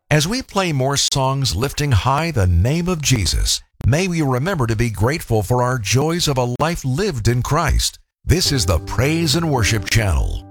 As we play more songs lifting high the name of Jesus, may we remember to be grateful for our joys of a life lived in Christ. This is the Praise and Worship Channel.